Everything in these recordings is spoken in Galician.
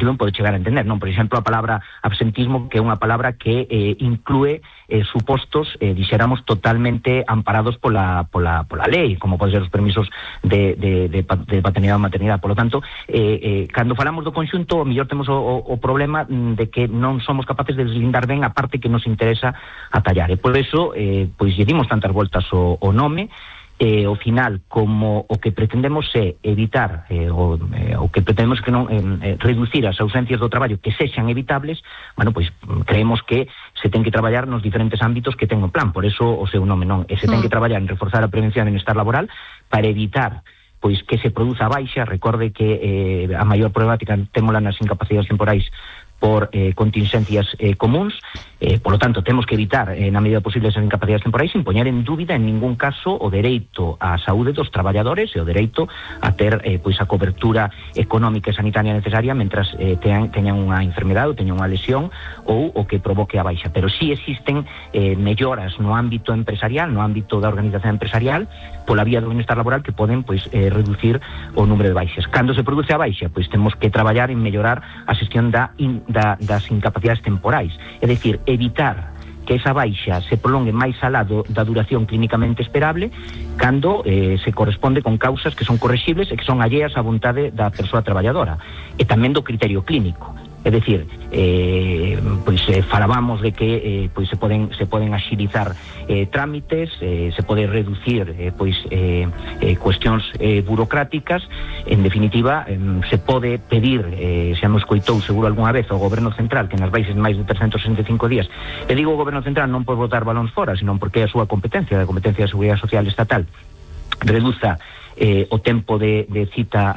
subjetivo pode chegar a entender, non? Por exemplo, a palabra absentismo, que é unha palabra que inclúe supostos, dixéramos, totalmente amparados pola lei, como pode ser os permisos de paternidade ou maternidade. Por lo tanto, cando falamos do conxunto, o mellor temos o problema de que non somos capaces de deslindar ben a parte que nos interesa atallar. E por eso, pois, lle dimos tantas voltas o nome. Ao final, como o que pretendemos é evitar, o que pretendemos que non reducir as ausencias do traballo que sexan evitables, bueno, pois creemos que se ten que traballar nos diferentes ámbitos que ten o plan, por eso o seu nome, non? E se ten que traballar en reforzar a prevención e bienestar laboral para evitar pois que se produza a baixa. Recorde que a maior problemática témola nas incapacidades temporais por contingencias comuns, por lo tanto, temos que evitar, na medida posible, esas incapacidades temporais, sin poñer en dúbida en ningún caso o dereito á saúde dos traballadores e o dereito a ter pois a cobertura económica e sanitaria necesaria mentras teñan unha enfermedade ou teñan unha lesión ou o que provoque a baixa. Pero sí existen melloras no ámbito empresarial, no ámbito da organización empresarial, pola vía do bienestar laboral, que poden pois reducir o número de baixas. Cando se produce a baixa, pois temos que traballar en mellorar a xestión das incapacidades temporais, é dicir, evitar que esa baixa se prolongue máis alá da duración clínicamente esperable cando se corresponde con causas que son correxibles e que son alleas á vontade da persoa traballadora, e tamén do criterio clínico. É dicir, pois falábamos de que pois se poden axilizar trámites, se pode reducir pois cuestións burocráticas. En definitiva, se pode pedir, xa nos coitou seguro algunha vez ao Goberno Central, que nas baixes máis de 365 días, e digo o Goberno Central non por botar balóns fora, senón porque é a súa competencia, a competencia da Seguridade Social Estatal, reduza o tempo de cita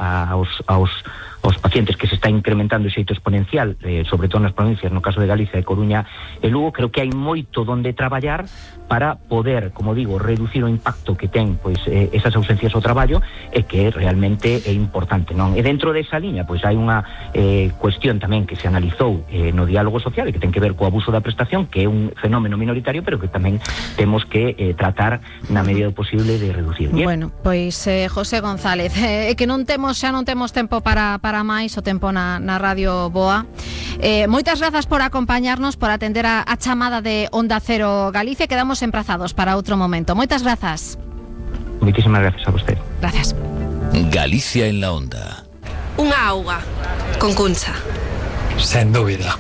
aos pacientes, que se está incrementando de xeito exponencial, sobre todo nas provincias, no caso de Galicia, de Coruña e Lugo. Creo que hai moito donde traballar para poder, como digo, reducir o impacto que ten pois esas ausencias ao traballo, e que realmente é importante, non? E dentro desa liña, pois hai unha cuestión tamén que se analizou no diálogo social, e que ten que ver co abuso da prestación, que é un fenómeno minoritario, pero que tamén temos que tratar na medida do posible de reducir. Bien? Bueno, pois José González, que xa non temos tempo para máis, o tempo na Radio Boa. Moitas grazas por acompañarnos, por atender a chamada de Onda Cero Galicia. Quedamos emprazados para outro momento. Moitas grazas. Moitísimas gracias a vostede. Gracias. Galicia en la Onda. Unha auga con Cuncha. Sen dúbida.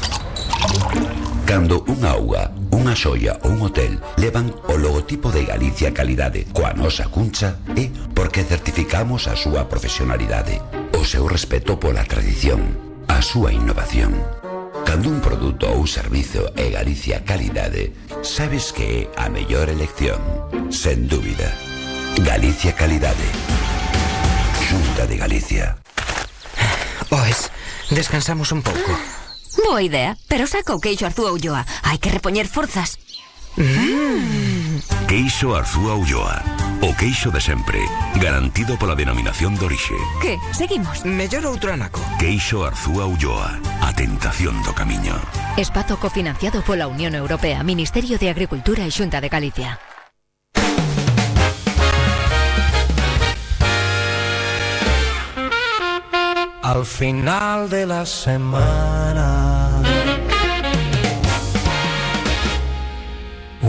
Cando unha auga, unha xoia ou un hotel levan o logotipo de Galicia Calidade coa nosa Cuncha, é porque certificamos a súa profesionalidade, o seu respeto pola tradición, a súa innovación. Cando un produto ou servizo é Galicia Calidade, sabes que é a mellor elección, sen dúbida. Galicia Calidade. Xunta de Galicia. Oes, descansamos un pouco. Boa idea, pero saca o queixo Arzúa Ulloa. Hai que repoñer forzas. Queixo Arzúa Ulloa. O queixo de sempre, garantido pola denominación de orixe. Que? Seguimos? Mellor outro anaco. Queixo Arzúa Ulloa. A tentación do camiño. Espazo cofinanciado pola Unión Europea, Ministerio de Agricultura e Xunta de Galicia. Al final de la semana